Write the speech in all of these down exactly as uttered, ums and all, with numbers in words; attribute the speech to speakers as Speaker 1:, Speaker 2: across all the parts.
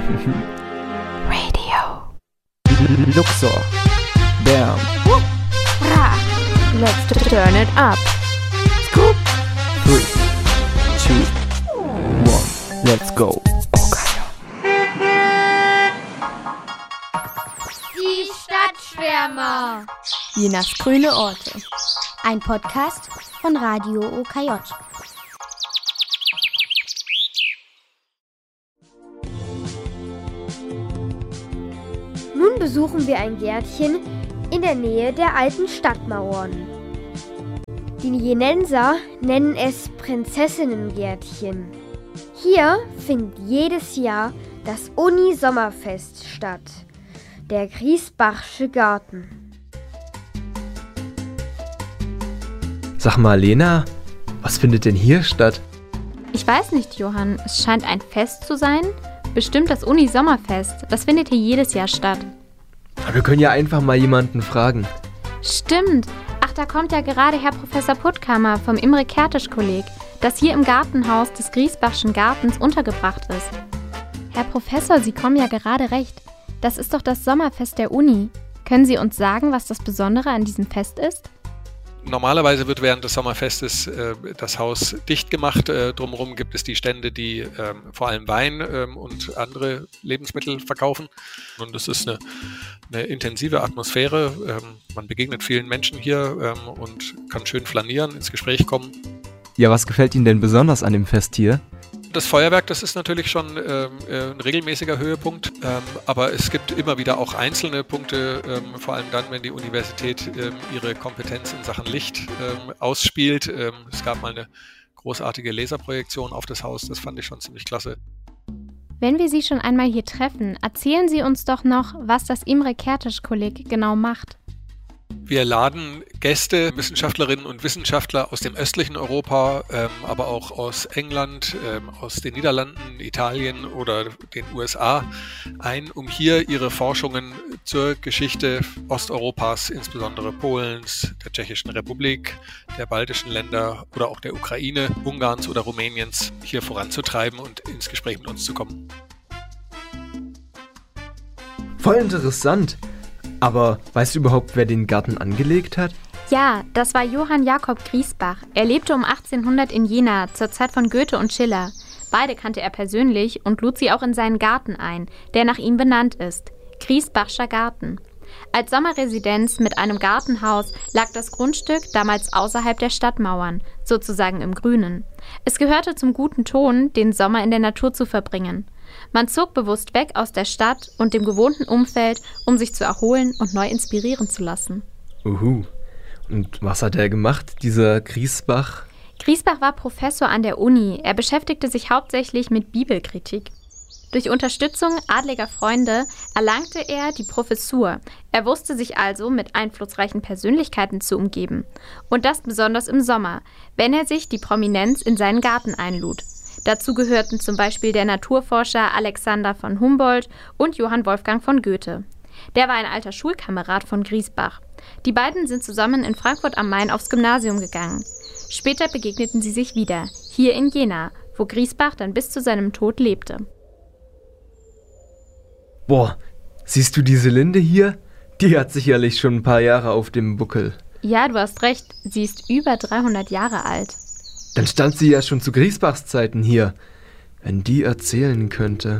Speaker 1: Radio.
Speaker 2: Luxor. Bam.
Speaker 1: Ra. Let's turn it up. Scoop.
Speaker 2: Three, two, one. Let's go.
Speaker 3: Die Stadtschwärmer.
Speaker 1: Jenas grüne Orte.
Speaker 3: Ein Podcast von Radio O K J. Nun besuchen wir ein Gärtchen in der Nähe der alten Stadtmauern. Die Jenenser nennen es Prinzessinnengärtchen. Hier findet jedes Jahr das Uni-Sommerfest statt, der Griesbachsche Garten.
Speaker 2: Sag mal, Lena, was findet denn hier statt?
Speaker 4: Ich weiß nicht, Johann. Es scheint ein Fest zu sein. Bestimmt das Uni-Sommerfest. Das findet hier jedes Jahr statt.
Speaker 2: Wir können ja einfach mal jemanden fragen.
Speaker 4: Stimmt. Ach, da kommt ja gerade Herr Professor Puttkammer vom Imre-Kertész-Kolleg, das hier im Gartenhaus des Griesbachschen Gartens untergebracht ist. Herr Professor, Sie kommen ja gerade recht. Das ist doch das Sommerfest der Uni. Können Sie uns sagen, was das Besondere an diesem Fest ist?
Speaker 5: Normalerweise wird während des Sommerfestes äh, das Haus dicht gemacht. Äh, drumherum gibt es die Stände, die äh, vor allem Wein äh, und andere Lebensmittel verkaufen. Und es ist eine, eine intensive Atmosphäre. Ähm, man begegnet vielen Menschen hier ähm, und kann schön flanieren, ins Gespräch kommen.
Speaker 2: Ja, was gefällt Ihnen denn besonders an dem Fest hier?
Speaker 5: Das Feuerwerk, das ist natürlich schon ähm, ein regelmäßiger Höhepunkt, ähm, aber es gibt immer wieder auch einzelne Punkte, ähm, vor allem dann, wenn die Universität ähm, ihre Kompetenz in Sachen Licht ähm, ausspielt. Ähm, es gab mal eine großartige Laserprojektion auf das Haus, das fand ich schon ziemlich klasse.
Speaker 4: Wenn wir Sie schon einmal hier treffen, erzählen Sie uns doch noch, was das Imre-Kertész-Kolleg genau macht.
Speaker 5: Wir laden Gäste, Wissenschaftlerinnen und Wissenschaftler aus dem östlichen Europa, ähm, aber auch aus England, ähm, aus den Niederlanden, Italien oder den U S A ein, um hier ihre Forschungen zur Geschichte Osteuropas, insbesondere Polens, der Tschechischen Republik, der baltischen Länder oder auch der Ukraine, Ungarns oder Rumäniens hier voranzutreiben und ins Gespräch mit uns zu kommen.
Speaker 2: Voll interessant. Aber weißt du überhaupt, wer den Garten angelegt hat?
Speaker 4: Ja, das war Johann Jakob Griesbach. Er lebte um achtzehnhundert in Jena, zur Zeit von Goethe und Schiller. Beide kannte er persönlich und lud sie auch in seinen Garten ein, der nach ihm benannt ist. Griesbachscher Garten. Als Sommerresidenz mit einem Gartenhaus lag das Grundstück damals außerhalb der Stadtmauern, sozusagen im Grünen. Es gehörte zum guten Ton, den Sommer in der Natur zu verbringen. Man zog bewusst weg aus der Stadt und dem gewohnten Umfeld, um sich zu erholen und neu inspirieren zu lassen.
Speaker 2: Uhu. Und was hat er gemacht, dieser Griesbach?
Speaker 4: Griesbach war Professor an der Uni. Er beschäftigte sich hauptsächlich mit Bibelkritik. Durch Unterstützung adliger Freunde erlangte er die Professur. Er wusste sich also mit einflussreichen Persönlichkeiten zu umgeben. Und das besonders im Sommer, wenn er sich die Prominenz in seinen Garten einlud. Dazu gehörten zum Beispiel der Naturforscher Alexander von Humboldt und Johann Wolfgang von Goethe. Der war ein alter Schulkamerad von Griesbach. Die beiden sind zusammen in Frankfurt am Main aufs Gymnasium gegangen. Später begegneten sie sich wieder, hier in Jena, wo Griesbach dann bis zu seinem Tod lebte.
Speaker 2: Boah, siehst du diese Linde hier? Die hat sicherlich schon ein paar Jahre auf dem Buckel.
Speaker 4: Ja, du hast recht, sie ist über dreihundert Jahre alt.
Speaker 2: Dann stand sie ja schon zu Griesbachs Zeiten hier. Wenn die erzählen könnte.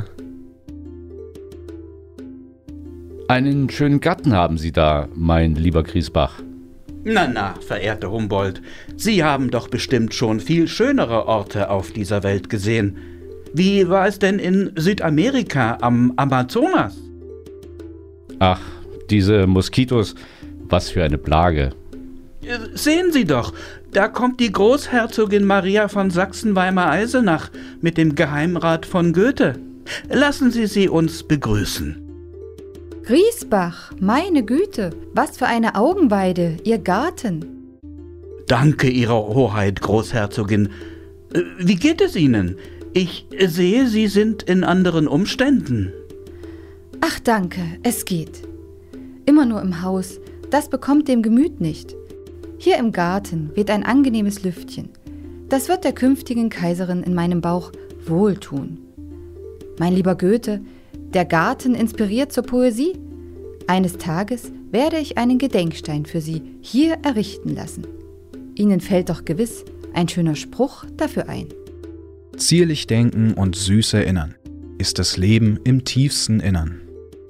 Speaker 6: Einen schönen Garten haben Sie da, mein lieber Griesbach.
Speaker 7: Na, na, verehrter Humboldt, Sie haben doch bestimmt schon viel schönere Orte auf dieser Welt gesehen. Wie war es denn in Südamerika am Amazonas?
Speaker 6: Ach, diese Moskitos, was für eine Plage.
Speaker 7: Sehen Sie doch, da kommt die Großherzogin Maria von Sachsen-Weimar-Eisenach mit dem Geheimrat von Goethe. Lassen Sie sie uns begrüßen.
Speaker 8: Griesbach, meine Güte, was für eine Augenweide, Ihr Garten.
Speaker 7: Danke, Ihrer Hoheit, Großherzogin. Wie geht es Ihnen? Ich sehe, Sie sind in anderen Umständen.
Speaker 8: Ach danke, es geht. Immer nur im Haus, das bekommt dem Gemüt nicht. Hier im Garten weht ein angenehmes Lüftchen. Das wird der künftigen Kaiserin in meinem Bauch wohltun. Mein lieber Goethe, Der Garten inspiriert zur Poesie. Eines Tages werde ich einen Gedenkstein für Sie hier errichten lassen. Ihnen fällt doch gewiss ein schöner Spruch dafür ein.
Speaker 9: Zierlich denken und süß erinnern ist das Leben im tiefsten Innern.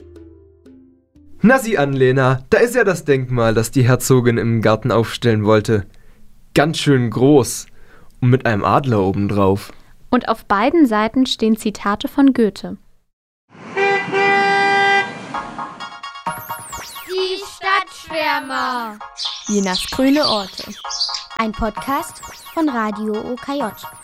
Speaker 2: Na sieh an, Lena, da ist ja das Denkmal, das die Herzogin im Garten aufstellen wollte. Ganz schön groß und mit einem Adler obendrauf.
Speaker 4: Und auf beiden Seiten stehen Zitate von Goethe.
Speaker 3: Die Stadtschwärmer.
Speaker 1: Jenas grüne Orte.
Speaker 3: Ein Podcast von Radio O K J.